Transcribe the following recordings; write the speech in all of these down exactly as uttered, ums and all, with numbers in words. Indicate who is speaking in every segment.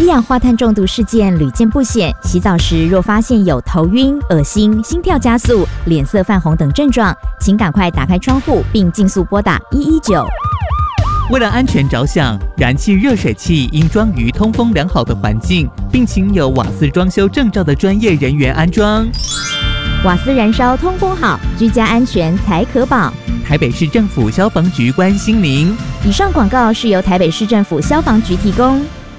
Speaker 1: 一氧化碳中毒事件屡见不鲜，洗澡时若发现有头晕、恶心、心跳加速、脸色泛红等症状，请赶快打开窗户并尽速拨打一一九。
Speaker 2: 为了安全着想，燃气热水器应装于通风良好的环境，并请有瓦斯装修证照的专业人员安装。
Speaker 1: 瓦斯燃烧通风好，居家安全才可保。
Speaker 2: 台北市政府消防局关心您。
Speaker 1: 以上广告是由台北市政府消防局提供。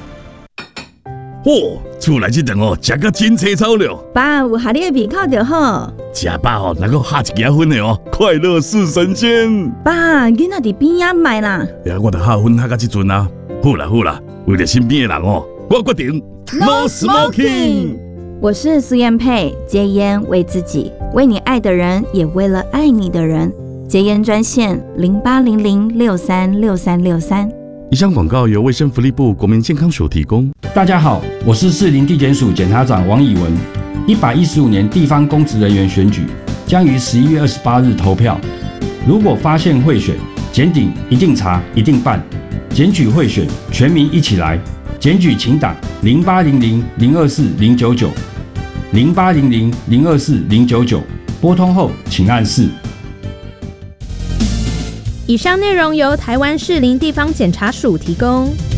Speaker 3: 嚯、哦，厝内这顿哦，食甲真青草了。
Speaker 4: 爸，有下你的胃口就好。
Speaker 3: 食饱哦，能够下一家分的哦，快乐似神仙。
Speaker 4: 爸，囡仔伫边仔买啦。
Speaker 3: 呀，我著下分下到这阵啊。好啦好啦，为了身边的人哦，我决定 No Smoking。
Speaker 4: 我是苏燕佩，戒烟为自己，为你爱的人，也为了爱你的人。戒烟专线零八零零六三六三六三。
Speaker 3: 以上广告由卫生福利部国民健康署提供。
Speaker 5: 大家好，我是士林地检署检察长王以文。一百一十五年地方公职人员选举将于十一月二十八日投票。如果发现贿选，检警一定查，一定办。检举贿选，全民一起来。检举请打零八零零零二四零九九零八零零零二四零九九，拨通后请按四。
Speaker 6: 以上内容由台湾士林地方检察署提供。